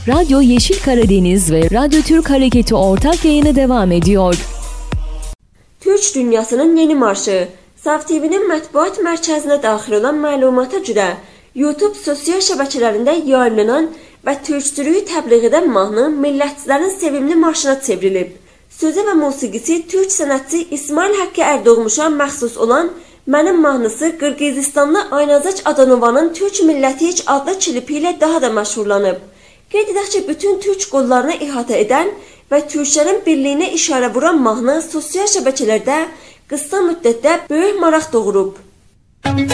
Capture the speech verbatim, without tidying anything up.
Radyo Yeşil Karadeniz ve Radyo Türk Hareketi ortak yayını devam ediyor. Türk dünyasının yeni marşı. Saf T V'nin mətbuat mərkəzinə daxil olan məlumata görə YouTube sosial şəbəkələrində yayınlanan və türkçülüyü təbliğ edən mahnı millətçilərin sevimli marşına çevrilib. Sözü və musiqisi türk sənətçi İsmail Haqqı Erdoğmuşa məxsus olan Mənim mahnısı Qırğızistanlı Aynazaç Adanovanın Türk Milləti Heç adlı klipi ilə daha da məşhurlanıb. Qeyd edək ki, bütün türk qollarına ihatə edən və türklərin birliyinə işarə vuran mahnı sosial şəbəkələrdə qısa müddətdə böyük maraq doğurub.